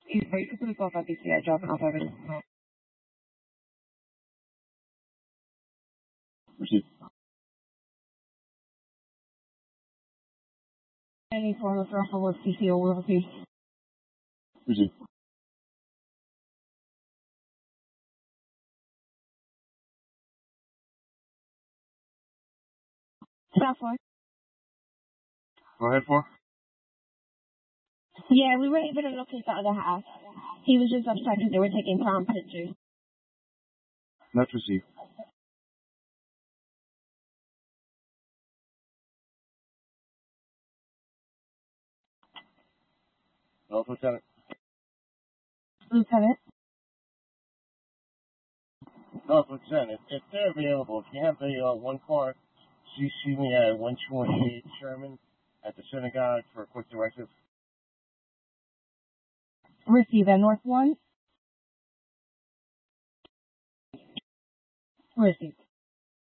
You could put us off at BCI dropping off evidence. Received. Any form of referral with CCO will be. Received. Staff 4. Go ahead, 4. Yeah, we were able to locate the other half. He was just upset because they were taking prom pictures. Not received. Lieutenant. Lieutenant? Lieutenant, if they're available, if you have the one car, CC me at 128 Sherman at the synagogue for a quick directive. Receive at North 1. Received.